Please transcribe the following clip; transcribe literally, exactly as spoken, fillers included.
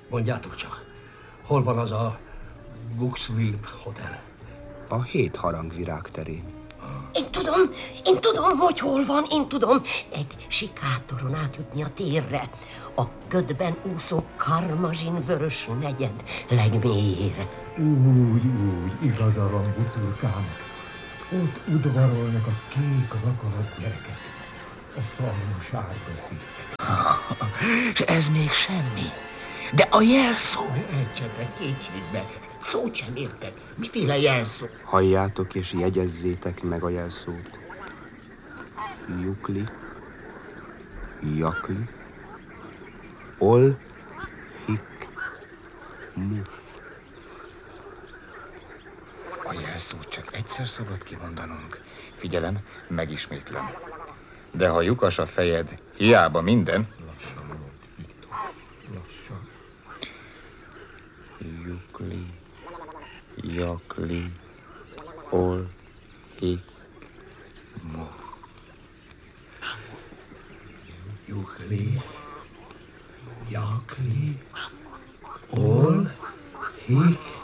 Mondjátok csak, hol van az a Buxville Hotel? A hét harangvirág terén. Én tudom, én tudom, hogy hol van, én tudom. Egy sikátoron átjutni a térre. A ködben úszó karmazsin vörös negyed legmélyére. Úgy, úgy, igaza van, bucurkám. Ott udvarolnak a kék rakalat gyerekek. A szalma sárga szék. És ez még semmi. De a jelszó... Ejtsetek kétségbe. Szót sem értek. Miféle jelszó? Halljátok és jegyezzétek meg a jelszót. Jukli, Jakli, Ol, Hik, Muf. A jelszót csak egyszer szabad kimondanunk. Figyelem, megismétlem. De ha lyukas a fejed, hiába minden... Lassan mondd, Viktor. Lassan. Jukli, Jakli, Ol, Hik, Muf. Jukli, Jakli, Ol, Hik,